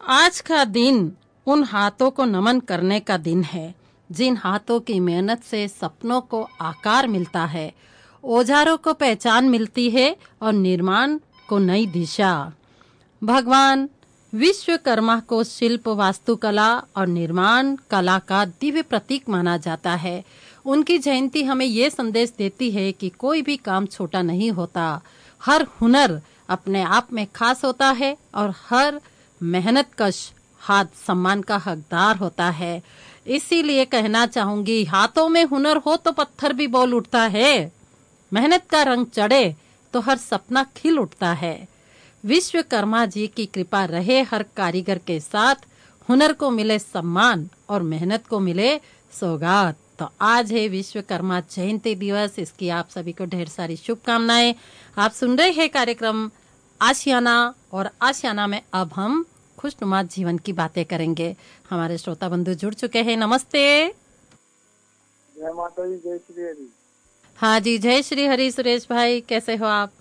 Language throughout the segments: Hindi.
आज का दिन उन हाथों को नमन करने का दिन है जिन हाथों की मेहनत से सपनों को आकार मिलता है, औजारों को पहचान मिलती है और निर्माण को नई दिशा। भगवान विश्वकर्मा को शिल्प, वास्तुकला और निर्माण कला का दिव्य प्रतीक माना जाता है। उनकी जयंती हमें ये संदेश देती है कि कोई भी काम छोटा नहीं होता। हर हुनर अपने आप में खास होता है और हर मेहनतकश हाथ सम्मान का हकदार होता है। इसीलिए कहना चाहूंगी, हाथों में हुनर हो तो पत्थर भी बोल उठता है, मेहनत का रंग चढ़े तो हर सपना खिल उठता है। विश्वकर्मा जी की कृपा रहे हर कारीगर के साथ, हुनर को मिले सम्मान और मेहनत को मिले सौगात। तो आज है विश्वकर्मा जयंती दिवस, इसकी आप सभी को ढेर सारी शुभकामनाएं। आप सुन रहे हैं कार्यक्रम आशियाना, और आशियाना में अब हम खुशनुमा जीवन की बातें करेंगे। हमारे श्रोता बंधु जुड़ चुके हैं। नमस्ते। जय माता दी, जय श्री हरि। हाँ जी, जय श्री हरि। सुरेश भाई कैसे हो आप?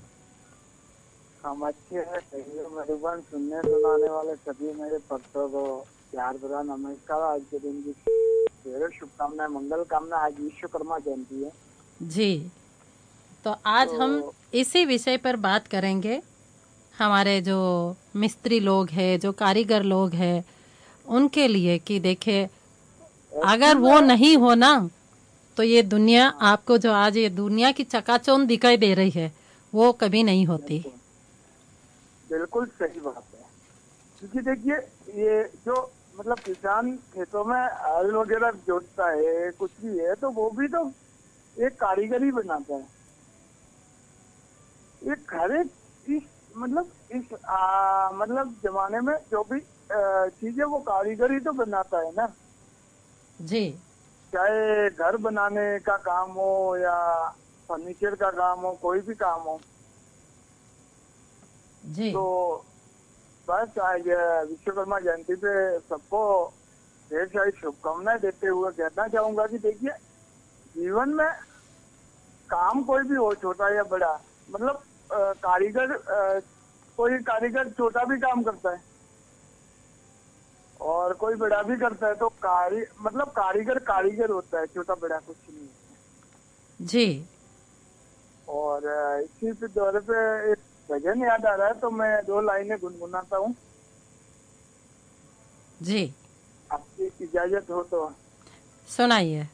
हम अच्छे हैं। मधुबन सुनने सुनाने वाले सभी मेरे भक्तों को प्यार भरा नमस्कार। आज के दिन की ढेरों शुभकामनाएं, मंगल कामना। आज विश्वकर्मा जयंती है जी। तो आज हम इसी विषय पर बात करेंगे। हमारे जो मिस्त्री लोग हैं, जो कारीगर लोग हैं, उनके लिए कि देखे, अगर वो नहीं हो ना तो ये दुनिया, आपको जो आज ये दुनिया की चकाचौंध दिखाई दे रही है, वो कभी नहीं होती। बिल्कुल सही बात है। क्योंकि देखिए, ये जो मतलब किसान खेतों में हल वगैरह जोतता है, कुछ भी है, तो वो भी तो एक कारीगर ही बनाता है। एक हर एक इस मतलब जमाने में जो भी चीजें वो कारीगर ही तो बनाता है ना जी। चाहे घर बनाने का काम हो या फर्नीचर का काम हो, कोई भी काम हो जी। तो बस आज विश्वकर्मा जयंती पे सबको ढेर सारी शुभकामनाएं देते हुए कहना चाहूंगा कि देखिए, जीवन में काम कोई भी हो, छोटा या बड़ा, मतलब कारीगर कोई कारीगर छोटा भी काम करता है और कोई बड़ा भी करता है, तो कारीगर कारीगर होता है, छोटा बड़ा कुछ नहीं होता जी। और इसी पे दौरे पे एक भजन याद आ रहा है, तो मैं 2 लाइनें गुनगुनाता हूँ। जी, आपकी इजाजत हो तो सुनाइए।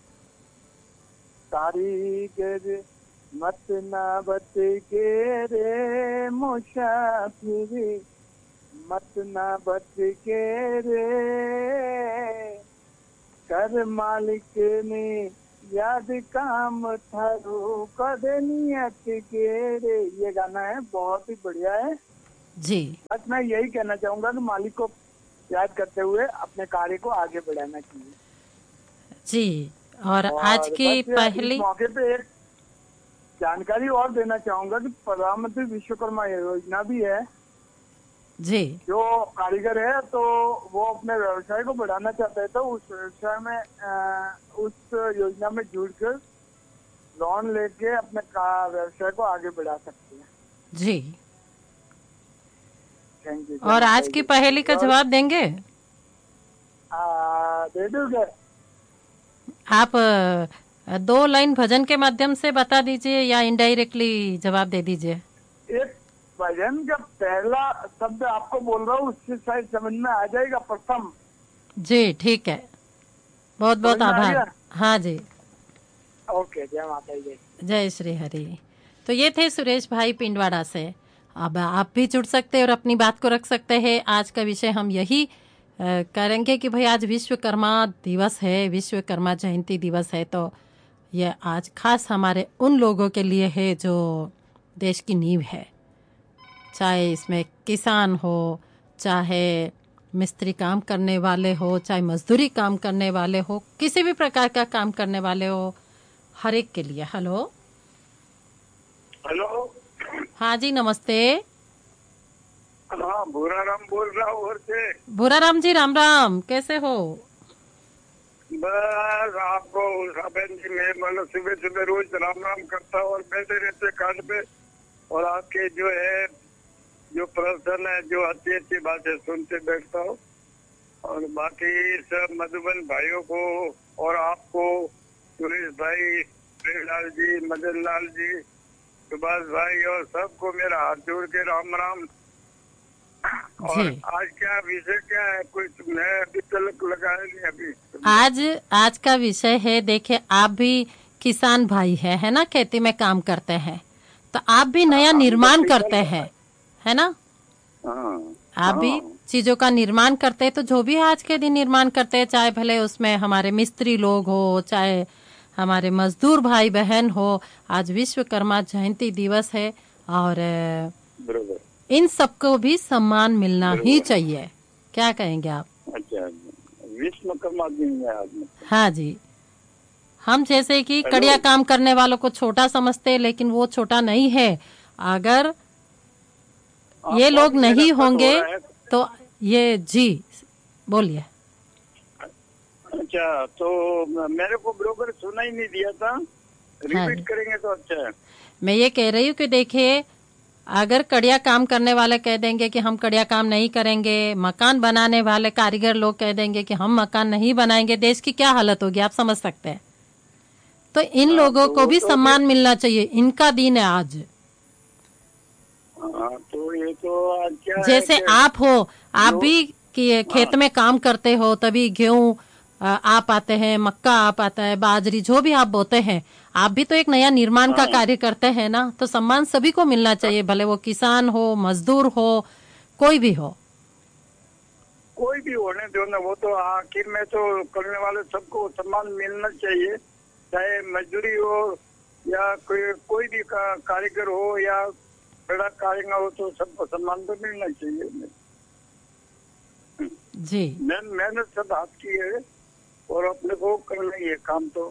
कारीगर मत ना बत के रे मुसाफिर, मत ना बत के रे, कर मालिक ने याद काम थारू कद नियत के रे। ये गाना है, बहुत ही बढ़िया है जी। बस मैं यही कहना चाहूंगा कि मालिक को याद करते हुए अपने कार्य को आगे बढ़ाना चाहिए। जी। और आज की बस इस पहली मौके पे एक जानकारी और देना चाहूंगा कि प्रधानमंत्री विश्वकर्मा योजना भी है। जी। जो कारीगर है तो वो अपने व्यवसाय को बढ़ाना चाहता है, तो उस व्यवसाय में उस योजना में जुड़कर लोन लेके अपने व्यवसाय को आगे बढ़ा सकते हैं। जी। Thank you. और आज की पहेली का जवाब देंगे दे दूंगे। आप? 2 लाइन भजन के माध्यम से बता दीजिए या इनडायरेक्टली जवाब दे दीजिए। एक भजन का पहला शब्द आपको बोल रहा हूँ, उससे शायद समझ में आ जाएगा। प्रथम। जी, ठीक है। बहुत बहुत आभार। हाँ जी। ओके, जय माता दी। जय श्री हरि। तो ये थे सुरेश भाई पिंडवाड़ा से। अब आप भी जुड़ सकते हैं और अपनी बात को रख सकते हैं। आज का विषय हम यही करेंगे कि भाई आज विश्वकर्मा दिवस है, विश्वकर्मा जयंती दिवस है। तो ये आज खास हमारे उन लोगों के लिए है जो देश की नींव है, चाहे इसमें किसान हो, चाहे मिस्त्री काम करने वाले हो, चाहे मजदूरी काम करने वाले हो, किसी भी प्रकार का काम करने वाले हो, हर एक के लिए। Hello hello. हाँ जी, नमस्ते। हाँ, भूराराम बोल रहा हूँ और से। भूराराम जी, राम राम, कैसे हो? बस आपको साबेन जी मैं मतलब सुबह सुबह रोज राम राम करता हूँ और बैठे रहते काट पे, और आपके जो है जो प्रोफेशन है, जो अच्छी अच्छी बातें सुनते बैठता हूँ। और बाकी सब मधुबन भाइयों को और आपको, सुरेश भाई, प्रेमलाल जी, मदन लाल जी, सुभाष भाई और सबको मेरा हाथ जोड़ के राम राम। और जी। आज क्या विषय क्या है? कुछ मैं अभी तक लगाया नहीं अभी। आज का विषय है, देखिए आप भी किसान भाई है ना, खेती में काम करते हैं, तो आप भी नया हम तो निर्माण ठीक करते हैं, है ना। हाँ आप भी हाँ चीजों का निर्माण करते हैं, तो जो भी आज के दिन निर्माण करते हैं, चाहे भले उसमें हमारे मिस्त्री लोग हो, चाहे हमारे मजदूर भाई बहन हो, आज विश्वकर्मा जयंती दिवस है और बरोबर इन सबको भी सम्मान मिलना ही बरोबर। चाहिए। क्या कहेंगे आप? अच्छा, विश्वकर्मा दिन है आज। हाँ जी। हम जैसे कि हेलो, कड़िया काम करने वालों को छोटा समझते हैं, लेकिन वो छोटा नहीं है। अगर ये आपको लोग भी मेरा नहीं कट हो होंगे रहा है। तो ये जी बोलिए। अच्छा, तो मेरे को बरोबर सुना ही नहीं दिया था, हाँ रिपीट जी, करेंगे तो अच्छा है। मैं ये कह रही हूँ कि देखिए, अगर कड़िया काम करने वाले कह देंगे कि हम कड़िया काम नहीं करेंगे, मकान बनाने वाले कारीगर लोग कह देंगे कि हम मकान नहीं बनाएंगे, देश की क्या हालत होगी आप समझ सकते हैं। तो इन हाँ, लोगों तो को वो भी तो अभी, सम्मान मिलना चाहिए, इनका दिन है आज। हाँ तो ये तो आज क्या है जैसे कि आप हो, आप जो, भी हाँ खेत में काम करते हो, तभी गेहूं आ पाते हैं, मक्का आ पाता है, बाजरी जो भी आप बोते हैं, आप भी तो एक नया निर्माण का हाँ, कार्य करते हैं ना। तो सम्मान सभी को मिलना चाहिए, भले वो किसान हो, मजदूर हो, कोई भी हो। कोई भी होने दो ना, वो तो आखिर में तो करने वाले सबको सम्मान मिलना चाहिए, चाहे मजदूरी हो या कोई कोई भी कारीगर हो या बड़ा कारीगर हो, तो सबको सम्मान तो मिलना चाहिए। जी मेहनत सब हाथ की है और अपने को करना ही है काम तो।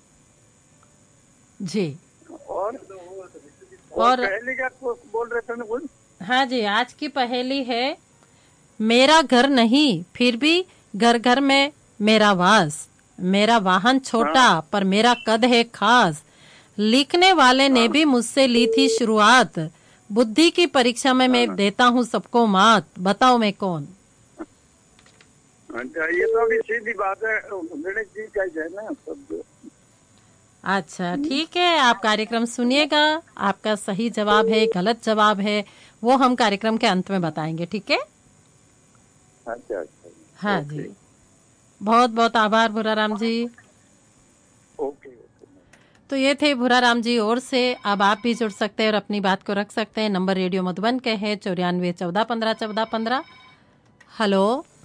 जी। और और पहले क्या बोल रहे थे ना कुछ? हाँ जी, आज की पहेली है, मेरा घर नहीं फिर भी घर घर में मेरा वास, मेरा वाहन छोटा हाँ पर मेरा कद है खास, लिखने वाले ने हाँ भी मुझसे ली थी शुरुआत, बुद्धि की परीक्षा में मैं हाँ। देता हूँ सबको मात, बताओ मैं कौन। अच्छा, ये तो अभी सीधी बात है, गणेश जी का ही है ना सब। अच्छा ठीक है, आप कार्यक्रम सुनिएगा, आपका सही जवाब है गलत जवाब है वो हम कार्यक्रम के अंत में बताएंगे, ठीक है। अच्छा अच्छा, हाँ ओके जी, बहुत बहुत आभार भूराराम जी। Okay okay. तो ये थे भूराराम जी ओर से। अब आप भी जुड़ सकते हैं और अपनी बात को रख सकते हैं। नंबर रेडियो मधुबन के है 94 14 15 14 15। हेलो,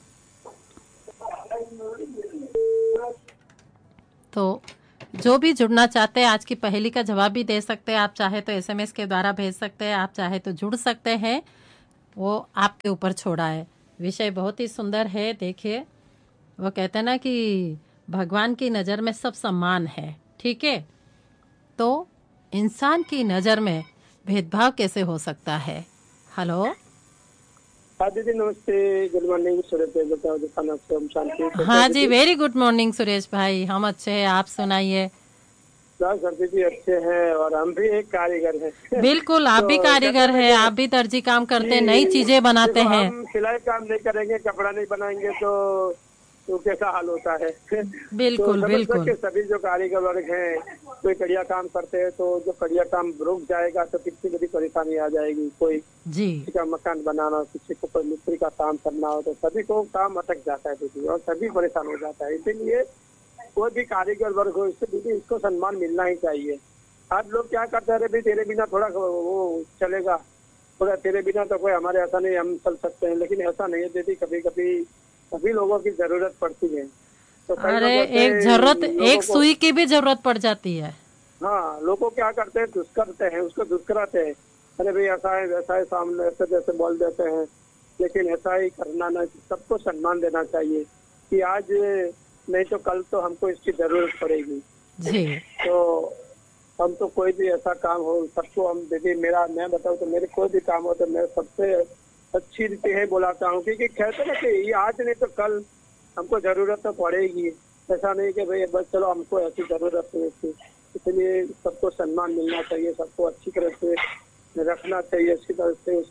तो जो भी जुड़ना चाहते हैं आज की पहेली का जवाब भी दे सकते हैं, आप चाहे तो एसएमएस के द्वारा भेज सकते हैं, आप चाहे तो जुड़ सकते हैं, वो आपके ऊपर छोड़ा है। विषय बहुत ही सुंदर है। देखिए, वो कहते हैं ना कि भगवान की नज़र में सब सम्मान है, ठीक है, तो इंसान की नज़र में भेदभाव कैसे हो सकता है। हेलो, हाँ दीदी नमस्ते, गुड मॉर्निंग। सूरज भाई बताओ, दिखाना से हम शांति कैसे हाँ हैं जी, दीदी? वेरी गुड मॉर्निंग सुरेश भाई, हम अच्छे हैं, आप सुनाइए। ना सर दीदी अच्छे हैं और हम भी एक कारीगर हैं। बिल्कुल, आप भी तो कहते कारीगर हैं ना हैं, आप भी दर्जी काम करते हैं, नई कि चीजें बनाते देखो, हैं। हम सिलाई काम नहीं करेंगे, कपड़ा नहीं बनाएंगे तो कैसा हाल होता है। तो बिल्कुल समझ सकते बिल्कुल। सभी जो कारीगर वर्ग हैं, कोई कड़िया काम करते हैं, तो जो कड़िया काम रुक जाएगा तो कितनी बड़ी परेशानी आ जाएगी। कोई जी किसी का मकान बनाना, किसी को कोई मिस्त्री का काम करना हो, तो सभी को काम अटक जाता है दीदी, और सभी परेशान हो जाता है। इसीलिए कोई भी कारीगर वर्ग हो, इससे दीदी इसको सम्मान मिलना ही चाहिए। आज लोग क्या करते हैं, अरे भाई तेरे बिना थोड़ा वो चलेगा, थोड़ा तेरे बिना तो कोई हमारे ऐसा नहीं, हम चल सकते हैं, लेकिन ऐसा नहीं है दीदी। कभी कभी सभी लोगों की जरूरत पड़ती है, तो कई अरे, लोगों से एक जरूरत, लोगों एक को, सुई की भी जरूरत पड़ जाती है। हाँ लोगों क्या करते हैं, दुष्करते हैं, उसको दुष्कराते हैं। अरे भाई ऐसा है वैसा है, सामने ऐसे जैसे बोल देते हैं, लेकिन ऐसा ही करना ना, सबको सम्मान देना चाहिए कि आज नहीं तो कल तो हमको इसकी जरूरत पड़ेगी। जी तो हम तो कोई भी ऐसा काम हो, सबको हम दीदी, मैं बताऊँ तो मेरे कोई भी काम हो तो मैं सबसे अच्छी रीति है बुलाता हूँ, क्योंकि कहते ना कि ये आज नहीं तो कल हमको जरूरत तो पड़ेगी। ऐसा नहीं कि भाई बस चलो हमको ऐसी जरूरत है इसकी। इसलिए सबको सम्मान मिलना चाहिए, सबको अच्छी तरह से रखना चाहिए, अच्छी तरह से उसको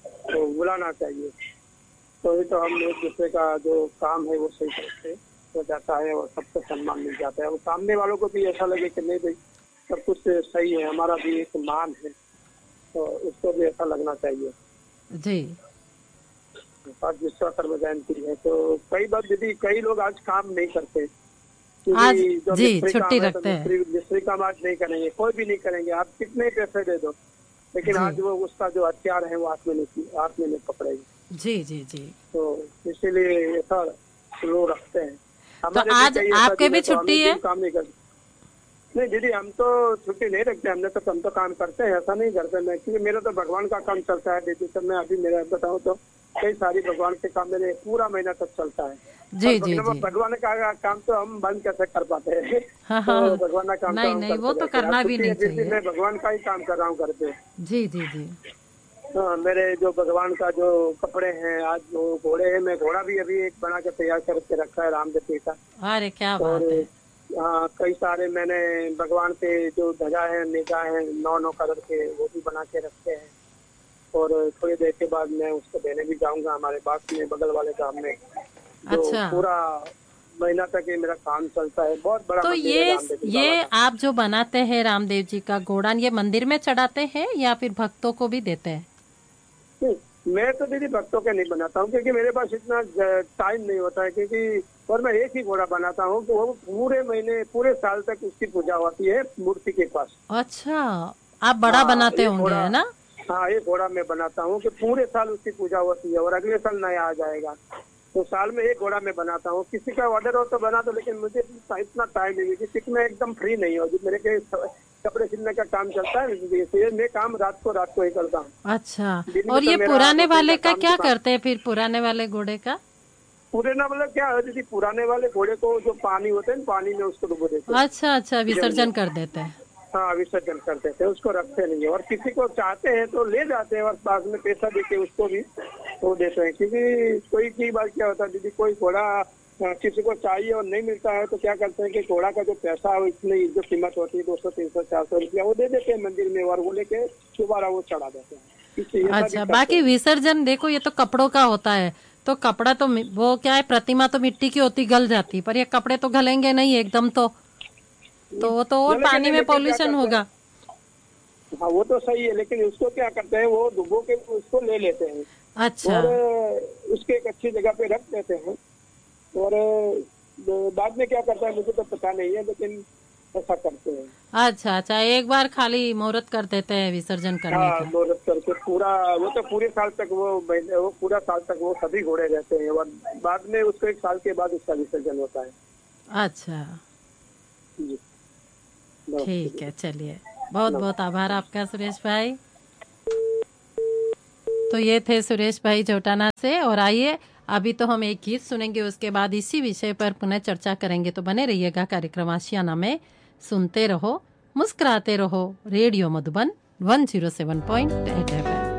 तो बुलाना चाहिए, तो ही तो हम एक दूसरे का जो काम है वो सही करते हो जाता है और सबको सम्मान मिल जाता है और सामने वालों को भी ऐसा लगे कि नहीं भाई सब कुछ सही है, हमारा भी एक मान है, तो उसको भी ऐसा लगना चाहिए। जी। आज विश्वकर्मा जयंती है तो कई बार दीदी कई लोग आज काम नहीं करते, आज जो जी मिस्त्री छुट्टी काम है तो रखते हैं। मिस्त्री काम आज नहीं करेंगे, कोई भी नहीं करेंगे, आप कितने पैसे दे दो, लेकिन जी। आज वो उसका जो हथियार है वो हाथ में नहीं पकड़ेगी। जी जी जी। तो इसीलिए ऐसा लोग रखते हैं। तो हमारे आज भी कई ऐसा आपके दिन भी है तो हम छुट्टी एक है? दिन काम नहीं करते। नहीं दीदी हम तो छुट्टी नहीं रखते, हम तो काम करते हैं, ऐसा नहीं करते मैं, क्योंकि मेरा तो भगवान का काम चलता है दीदी। तो मैं अभी मेरा बताऊँ तो कई सारी भगवान के काम मेरे पूरा महीना तक चलता है। जी जी जी। भगवान का काम तो हम बंद कैसे कर पाते हैं? हाँ तो हाँ। भगवान का काम तो नहीं हम नहीं, करते वो तो रहते हैं। करना अब भी छुट्टी नहीं है दीदी, चाहिए। मैं भगवान का ही काम कर रहा हूँ घर पे। जी जी जी। हाँ, मेरे जो भगवान का जो कपड़े हैं, आज वो घोड़े हैं, मैं घोड़ा भी अभी एक बना के तैयार करके रखा है रामदेव जी का। अरे क्या और बात है। हाँ, कई सारे मैंने भगवान के जो ध्वजा है, नेजा है, 9 कलर के, वो भी बना के रखे हैं। और थोड़ी देर के बाद मैं उसको देने भी जाऊंगा हमारे पास में बगल वाले गांव में, जो अच्छा। पूरा महीना तक ये मेरा काम चलता है। बहुत बड़ा तो मंदिर है रामदेव जी बाबा ये का। आप जो बनाते हैं रामदेव जी का घोड़ा, ये मंदिर में चढ़ाते हैं या फिर भक्तों को भी देते हैं? नहीं, मैं तो दीदी भक्तों के नहीं बनाता हूँ, क्योंकि मेरे पास इतना टाइम नहीं होता है, क्योंकि और मैं एक ही घोड़ा बनाता हूँ तो वो पूरे महीने पूरे साल तक उसकी पूजा होती है मूर्ति के पास। अच्छा, आप बड़ा हाँ, बनाते ये होंगे घोड़ा, है ना? हाँ ये घोड़ा मैं बनाता हूँ कि पूरे साल उसकी पूजा होती है और अगले साल नया आ जाएगा। तो साल में एक घोड़ा मैं बनाता हूँ। किसी का ऑर्डर हो तो बना दो, लेकिन मुझे इतना टाइम नहीं है, क्योंकि मैं एकदम फ्री नहीं हूँ। मेरे के कपड़े सिलने का काम चलता है, इसलिए मैं काम रात को ही करता हूँ। अच्छा। दिन में और तो ये मेरा पुराने 2-3 वाले का काम क्या दुकान। करते हैं फिर, पुराने वाले घोड़े का? पुराना मतलब क्या है दीदी, पुराने वाले घोड़े को जो पानी होते हैं पानी में उसको डुबो देते हैं। अच्छा अच्छा, विसर्जन कर देते हैं। हाँ विसर्जन कर देते हैं, उसको रखते नहीं है। और किसी को चाहते हैं तो ले जाते हैं और बाद में पैसा देके उसको भी वो देते हैं। क्योंकि कोई बात क्या होता है दीदी, कोई घोड़ा किसी को चाहिए और नहीं मिलता है तो क्या करते हैं कि घोड़ा का जो पैसा है इतनी जो कीमत होती है 200, 300, 400 रुपया वो दे देते हैं मंदिर में, और वो लेके दोबारा वो चढ़ा देते हैं। अच्छा, बाकी विसर्जन देखो ये तो कपड़ों का होता है, तो कपड़ा तो वो क्या है, प्रतिमा तो मिट्टी की होती, गल जाती, पर ये कपड़े तो गलेंगे नहीं एकदम, तो वो तो और पानी में पॉल्यूशन होगा। हाँ वो तो सही है, लेकिन उसको क्या करते हैं वो डुबो के उसको ले लेते हैं। अच्छा। और उसके एक अच्छी जगह पे रख देते हैं, और बाद में क्या करता है मुझे तो पता नहीं है, लेकिन ऐसा करते हैं। अच्छा अच्छा, एक बार खाली मुहूर्त कर देते हैं विसर्जन करने हाँ का। मुहूर्त करके पूरा वो तो पूरे साल तक वो पूरा साल तक वो सभी घोड़े रहते हैं, और बाद में उसको 1 साल के बाद उसका विसर्जन होता है। अच्छा जी ठीक है, चलिए बहुत बहुत आभार आपका सुरेश भाई। तो ये थे सुरेश भाई जोटाना से। और आइए अभी तो हम एक गीत सुनेंगे, उसके बाद इसी विषय पर पुनः चर्चा करेंगे। तो बने रहिएगा कार्यक्रम आशियाना में, सुनते रहो, मुस्कुराते रहो। Radio Madhuban 107.8 FM।